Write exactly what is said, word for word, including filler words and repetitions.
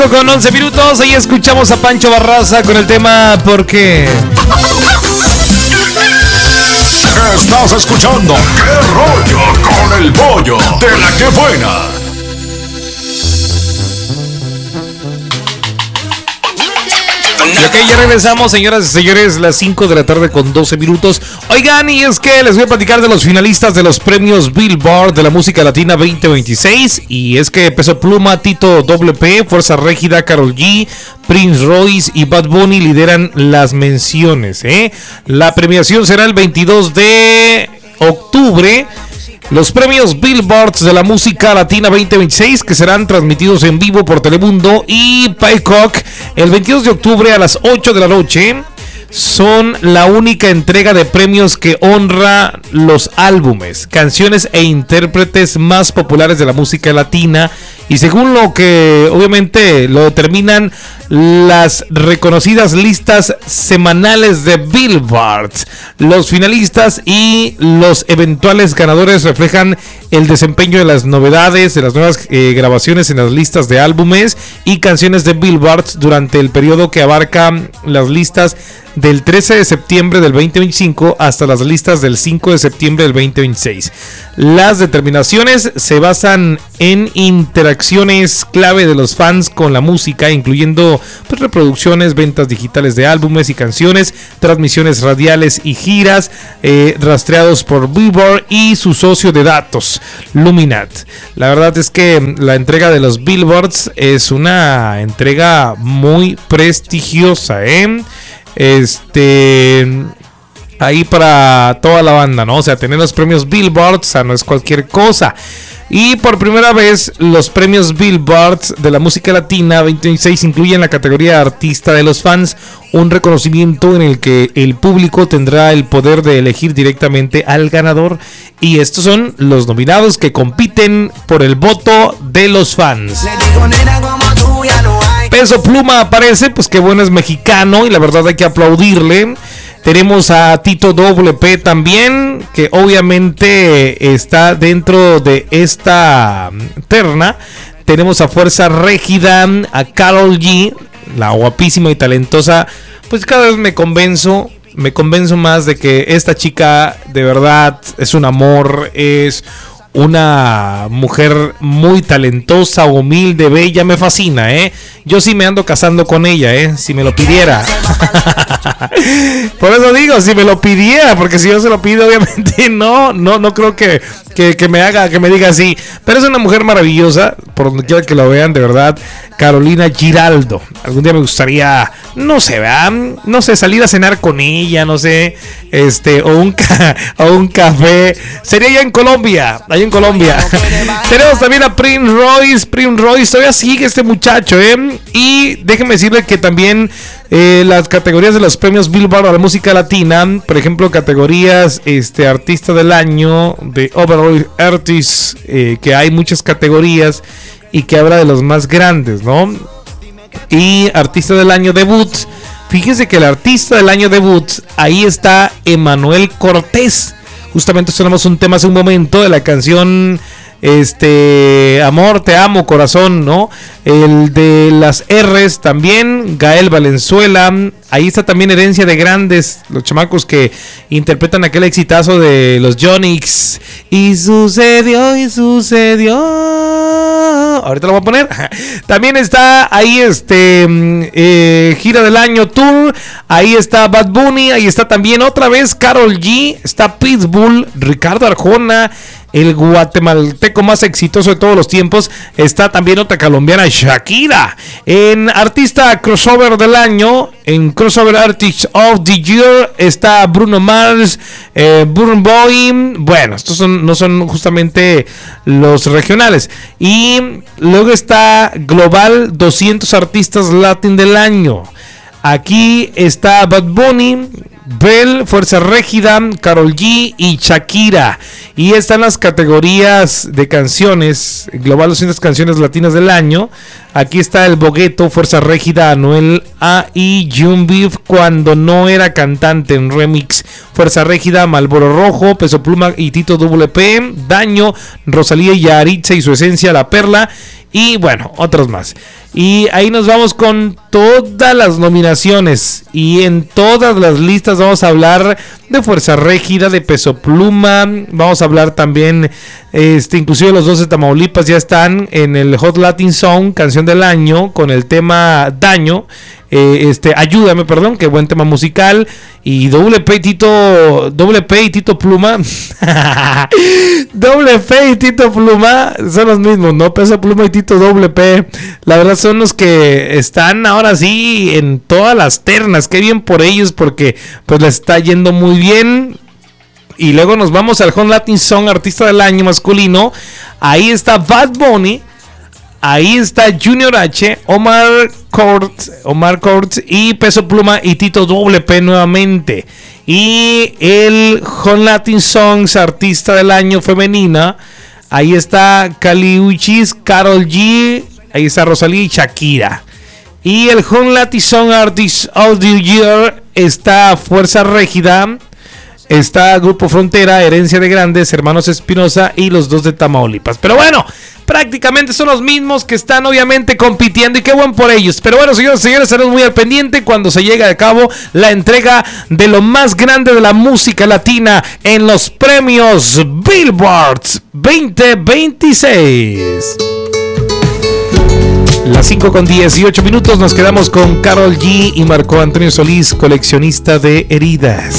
Con once minutos, ahí escuchamos a Pancho Barraza con el tema ¿Por qué? Estás escuchando ¿Qué rollo con el pollo? De la que buena. Y ok, ya regresamos, señoras y señores, las cinco de la tarde con doce minutos. Oigan, y es que les voy a platicar de los finalistas de los premios Billboard de la música latina veinte veintiséis. Y es que Peso Pluma, Tito W P, Fuerza Régida, Karol G, Prince Royce y Bad Bunny lideran las menciones, ¿eh? La premiación será el veintidós de octubre. Los premios Billboard de la música latina veinte veintiséis, que serán transmitidos en vivo por Telemundo y Peacock el veintidós de octubre a las ocho de la noche, son la única entrega de premios que honra los álbumes, canciones e intérpretes más populares de la música latina, y según lo que obviamente lo determinan las reconocidas listas semanales de Billboard. Los finalistas y los eventuales ganadores reflejan el desempeño de las novedades, de las nuevas eh, grabaciones en las listas de álbumes y canciones de Billboard durante el periodo que abarca las listas del trece de septiembre del veinte veinticinco hasta las listas del cinco de septiembre del veinte veintiséis. Las determinaciones se basan en interacciones clave de los fans con la música, incluyendo pues, reproducciones, ventas digitales de álbumes y canciones, transmisiones radiales y giras, eh, rastreados por Billboard y su socio de datos, Luminat. La verdad es que la entrega de los Billboards es una entrega muy prestigiosa, ¿eh? Este, ahí para toda la banda, ¿no? O sea, tener los premios Billboard, o sea, no es cualquier cosa. Y por primera vez, los premios Billboard de la música latina veinte veintiséis incluyen la categoría Artista de los Fans, un reconocimiento en el que el público tendrá el poder de elegir directamente al ganador. Y estos son los nominados que compiten por el voto de los fans. Peso Pluma aparece, pues qué bueno, es mexicano y la verdad hay que aplaudirle. Tenemos a Tito W P también, que obviamente está dentro de esta terna. Tenemos a Fuerza Régida, a Karol G, la guapísima y talentosa. Pues cada vez me convenzo, me convenzo más de que esta chica de verdad es un amor, es una mujer muy talentosa, humilde, bella, me fascina, ¿eh? Yo sí me ando casando con ella, ¿eh? Si me lo pidiera. Por eso digo, si me lo pidiera, porque si yo se lo pido, obviamente no, no, no creo que, que, que me haga, que me diga así. Pero es una mujer maravillosa, por donde quiera que lo vean, de verdad. Carolina Giraldo. Algún día me gustaría, no sé, ¿verdad? No sé, salir a cenar con ella, no sé, este, o un, ca- o un café. Sería allá en Colombia, allá en Colombia. Tenemos también a Prince Royce, Prince Royce, todavía sigue este muchacho, ¿eh? Y déjenme decirle que también eh, las categorías de los premios Billboard a la música latina, por ejemplo, categorías, este, artista del año, de Overall Artist, eh, que hay muchas categorías y que habla de los más grandes, ¿no? Y artista del año debut, fíjense que el artista del año debut, ahí está Emanuel Cortés. Justamente sonamos un tema hace un momento de la canción este Amor, Te Amo, Corazón, ¿no? El de las R's también, Gael Valenzuela. Ahí está también Herencia de Grandes, los chamacos que interpretan aquel exitazo de los Yonix. Y sucedió, y sucedió. Ahorita lo voy a poner. También está ahí este eh, Gira del Año Tour. Ahí está Bad Bunny. Ahí está también otra vez Karol G. Está Pitbull, Ricardo Arjona, el guatemalteco más exitoso de todos los tiempos. Está también otra colombiana, Shakira. En artista crossover del año, en crossover artist of the year, está Bruno Mars, eh, Burna Boy. Bueno, estos son, no son justamente los regionales. Y luego está global, doscientos artistas latin del año. Aquí está Bad Bunny, Bell, Fuerza Régida, Karol G y Shakira. Y están las categorías de canciones, global doscientas canciones latinas del año. Aquí está El Bogueto, Fuerza Régida, Anuel A y Jun Beef, Cuando no era cantante en remix, Fuerza Régida, Malboro Rojo, Peso Pluma y Tito W P, Daño, Rosalía y Yaritza y Su Esencia, La Perla. y bueno, otros más. Y ahí nos vamos con todas las nominaciones. Y en todas las listas vamos a hablar de Fuerza Régida, de Peso Pluma. Vamos a hablar también, este, inclusive los dos de Tamaulipas ya están en el Hot Latin Song, canción del año, con el tema Daño. Eh, este, ayúdame, perdón, qué buen tema musical. Y Doble P y Tito, Doble P y Tito Pluma. Doble P y Tito Pluma son los mismos, ¿no? Peso Pluma y Tito Doble P. La verdad son los que están ahora sí en todas las ternas. Qué bien por ellos, porque pues les está yendo muy bien. Y luego nos vamos al Hot Latin Song, artista del año masculino. Ahí está Bad Bunny. Ahí está Junior H, Omar Courtz, Omar Courtz y Peso Pluma y Tito Doble P nuevamente. Y el Hot Latin Songs artista del año femenina. Ahí está Kali Uchis, Karol G, ahí está Rosalía y Shakira. Y el Hot Latin Song Artist of the Year está Fuerza Régida. Está Grupo Frontera, Herencia de Grandes, Hermanos Espinosa y los dos de Tamaulipas. Pero bueno, prácticamente son los mismos que están obviamente compitiendo y qué bueno por ellos. Pero bueno, señores y señores, estaremos muy al pendiente cuando se llegue a cabo la entrega de lo más grande de la música latina en los premios Billboard veinte veintiséis. Las cinco con dieciocho minutos, nos quedamos con Karol G y Marco Antonio Solís, Coleccionista de Heridas.